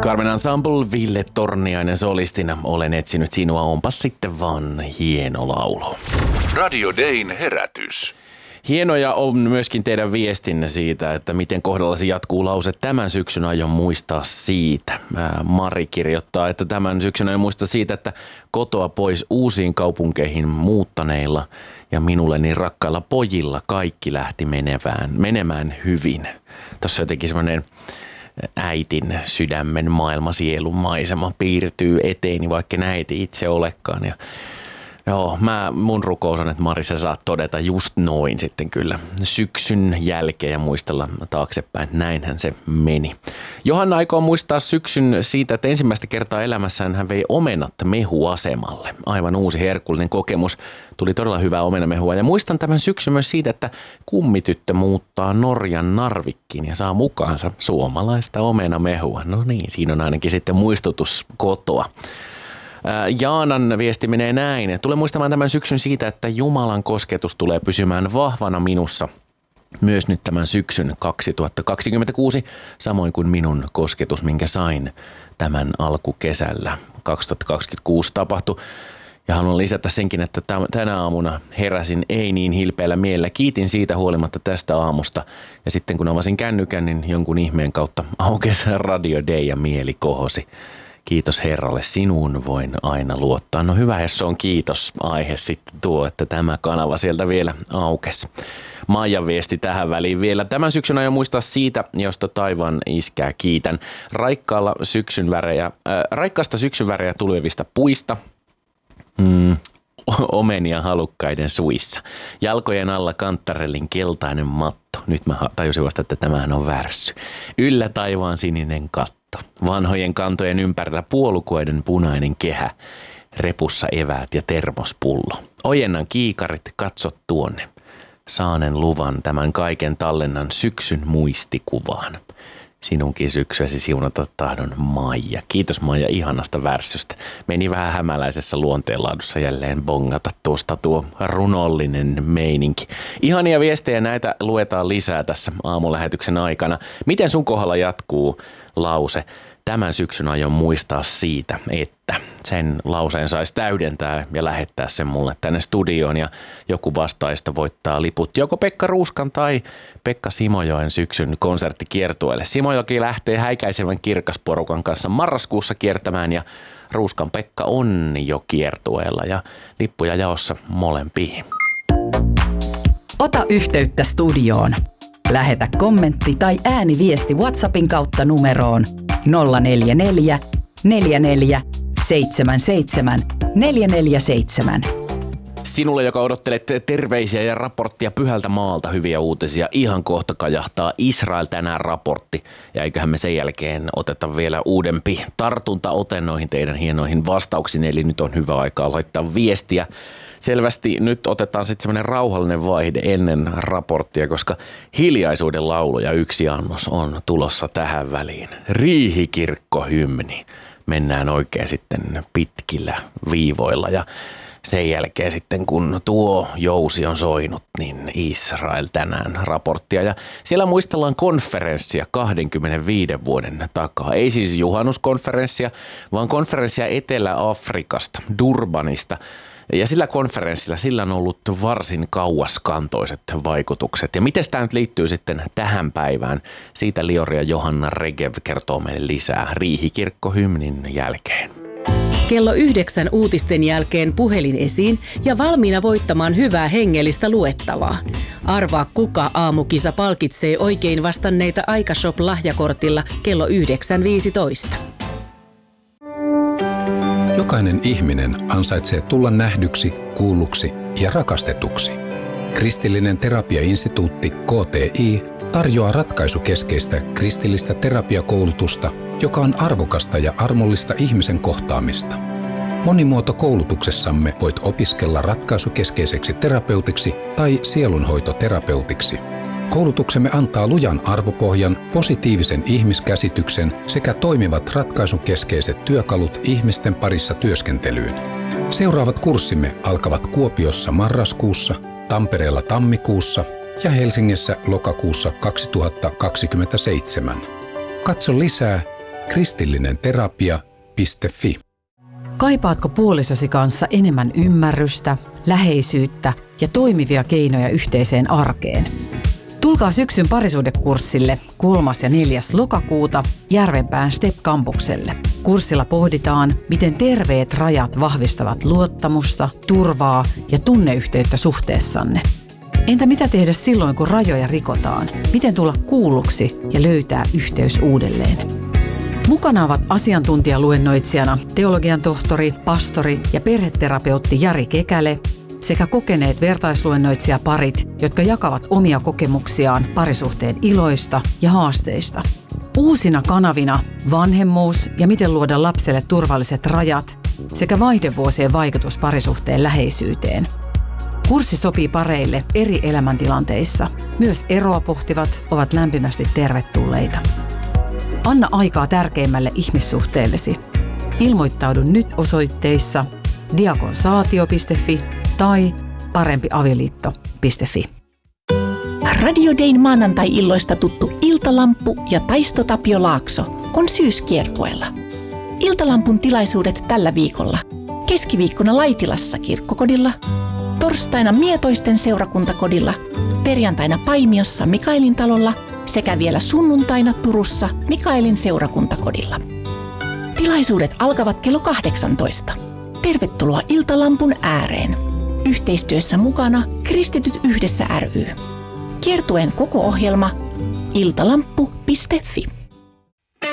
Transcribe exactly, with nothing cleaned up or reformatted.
Carmen Ensemble, Ville Torniainen solistina. Olen etsinyt sinua, onpas sitten vaan hieno laulu. Radio Dayn herätys. Hienoja on myöskin teidän viestinne siitä, että miten kohdallasi jatkuu lause. Tämän syksyn aion muistaa siitä. Mari kirjoittaa, että tämän syksyn aion muistaa siitä, että kotoa pois uusiin kaupunkeihin muuttaneilla ja minulle niin rakkailla pojilla kaikki lähti menevään, menemään hyvin. Tuossa jotenkin semmoinen äitin sydämen maailma, sielun maisema piirtyy eteeni, vaikka näitä itse olekaan. Ja joo, mä, mun rukous on, että Mari, sä saat todeta just noin sitten kyllä syksyn jälkeen ja muistella taaksepäin, että näinhän se meni. Johanna aikoo muistaa syksyn siitä, että ensimmäistä kertaa elämässään hän vei omenat mehuasemalle. Aivan uusi herkullinen kokemus. Tuli todella hyvää omenamehua ja muistan tämän syksyn myös siitä, että kummityttö muuttaa Norjan Narvikkiin ja saa mukaansa suomalaista omenamehua. No niin, siinä on ainakin sitten muistutus kotoa. Jaanan viesti menee näin. Tulen muistamaan tämän syksyn siitä, että Jumalan kosketus tulee pysymään vahvana minussa myös nyt tämän syksyn kaksituhattakaksikymmentäkuusi, samoin kuin minun kosketus, minkä sain tämän alkukesällä kaksituhattakaksikymmentäkuusi tapahtui. Ja haluan lisätä senkin, että tänä aamuna heräsin ei niin hilpeällä mielellä. Kiitin siitä huolimatta tästä aamusta. Ja sitten kun avasin kännykän, niin jonkun ihmeen kautta aukesi Radio Day ja mieli kohosi. Kiitos Herralle, sinuun voin aina luottaa. No hyvä, jos on kiitos aihe sitten tuo, että tämä kanava sieltä vielä aukesi. Maijan viesti tähän väliin vielä. Tämän syksyn aion muistaa siitä, josta taivaan iskää kiitän. Raikkaalla syksyn värejä, äh, raikkaasta syksyn värejä tulevista puista. Mm, omenia halukkaiden suissa. Jalkojen alla kanttarellin keltainen matto. Nyt mä tajusin vasta, että tämähän on värssy. Yllä taivaan sininen katto. Vanhojen kantojen ympärillä puolukoiden punainen kehä. Repussa eväät ja termospullo. Ojennan kiikarit, katso tuonne. Saanen luvan tämän kaiken tallennan syksyn muistikuvaan. Sinunkin syksyäsi siunata tahdon, Maija. Kiitos Maija ihanasta värssystä. Meni vähän hämäläisessä luonteenlaadussa jälleen bongata tuosta tuo runollinen meininki. Ihania viestejä, näitä luetaan lisää tässä aamulähetyksen aikana. Miten sun kohdalla jatkuu lause? Tämän syksyn aion muistaa siitä, että sen lauseen saisi täydentää ja lähettää sen mulle tänne studioon ja joku vastaista voittaa liput joko Pekka Ruuskan tai Pekka Simojoen syksyn konserttikiertueelle. Simojoki lähtee häikäisevän kirkasporukan kanssa marraskuussa kiertämään ja Ruuskan Pekka on jo kiertueella ja lippuja jaossa molempiin. Ota yhteyttä studioon. Lähetä kommentti tai ääniviesti WhatsAppin kautta numeroon nolla neljä neljä, neljä neljä, seitsemän seitsemän, neljä neljä seitsemän. Sinulle, joka odottelet terveisiä ja raporttia Pyhältä maalta, hyviä uutisia, ihan kohta kajahtaa Israel tänään raportti. Ja eiköhän me sen jälkeen oteta vielä uudempi tartuntaote noihin teidän hienoihin vastauksiin, eli nyt on hyvä aikaa laittaa viestiä. Selvästi nyt otetaan sitten semmoinen rauhallinen vaihde ennen raporttia, koska hiljaisuuden laulu ja yksi annos on tulossa tähän väliin. Riihikirkkohymni. Mennään oikein sitten pitkillä viivoilla ja sen jälkeen sitten kun tuo jousi on soinut, niin Israel tänään raporttia. Ja siellä muistellaan konferenssia kaksikymmentäviisi vuoden takaa. Ei siis juhannuskonferenssia, vaan konferenssia Etelä-Afrikasta, Durbanista. Ja sillä konferenssilla sillä on ollut varsin kauaskantoiset vaikutukset. Ja miten tämä nyt liittyy sitten tähän päivään? Siitä Liori ja Johanna Regev kertoo meille lisää riihikirkkohymnin jälkeen. Kello yhdeksän uutisten jälkeen puhelin esiin ja valmiina voittamaan hyvää hengellistä luettavaa. Arvaa, kuka aamukisa palkitsee oikein vastanneita Aikashop-lahjakortilla kello yhdeksän viisitoista. Jokainen ihminen ansaitsee tulla nähdyksi, kuulluksi ja rakastetuksi. Kristillinen terapiainstituutti K T I tarjoaa ratkaisukeskeistä kristillistä terapiakoulutusta, joka on arvokasta ja armollista ihmisen kohtaamista. Monimuotokoulutuksessamme voit opiskella ratkaisukeskeiseksi terapeutiksi tai sielunhoitoterapeutiksi. Koulutuksemme antaa lujan arvopohjan, positiivisen ihmiskäsityksen sekä toimivat ratkaisukeskeiset työkalut ihmisten parissa työskentelyyn. Seuraavat kurssimme alkavat Kuopiossa marraskuussa, Tampereella tammikuussa ja Helsingissä lokakuussa kaksituhattakaksikymmentäseitsemän. Katso lisää kristillinen terapia piste fi. Kaipaatko puolisosi kanssa enemmän ymmärrystä, läheisyyttä ja toimivia keinoja yhteiseen arkeen? Tulkaa syksyn parisuhdekurssille kolmas ja neljäs lokakuuta Järvenpään Step-kampukselle. Kurssilla pohditaan, miten terveet rajat vahvistavat luottamusta, turvaa ja tunneyhteyttä suhteessanne. Entä mitä tehdä silloin, kun rajoja rikotaan? Miten tulla kuulluksi ja löytää yhteys uudelleen? Mukana ovat asiantuntijaluennoitsijana teologian tohtori, pastori ja perheterapeutti Jari Kekäle sekä kokeneet vertaisluennoitsijaparit, jotka jakavat omia kokemuksiaan parisuhteen iloista ja haasteista. Uusina kanavina vanhemmuus ja miten luoda lapselle turvalliset rajat sekä vaihdevuosien vaikutus parisuhteen läheisyyteen. Kurssi sopii pareille eri elämäntilanteissa. Myös eroa pohtivat ovat lämpimästi tervetulleita. Anna aikaa tärkeimmälle ihmissuhteellesi. Ilmoittaudu nyt osoitteissa diakonsaatio piste fi tai parempiavioliitto piste fi. Radio Dayn maanantai-illoista tuttu Iltalamppu ja Taisto Tapio Laakso on syyskiertueella. Iltalampun tilaisuudet tällä viikolla. Keskiviikkona Laitilassa kirkkokodilla, torstaina Mietoisten seurakuntakodilla, perjantaina Paimiossa Mikaelin talolla sekä vielä sunnuntaina Turussa Mikaelin seurakuntakodilla. Tilaisuudet alkavat kello kahdeksantoista. Tervetuloa Iltalampun ääreen. Yhteistyössä mukana Kristityt yhdessä ry. Kiertueen koko ohjelma iltalamppu piste fi.